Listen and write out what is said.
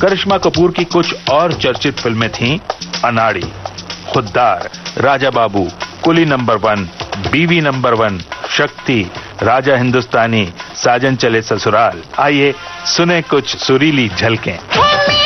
करिश्मा कपूर की कुछ और चर्चित फिल्में थीं अनाड़ी, खुद्दार, राजा बाबू, कुली नंबर 1, बीवी नंबर 1, शक्ति, राजा हिंदुस्तानी, साजन चले ससुराल। आइए सुने कुछ सुरीली झलकें।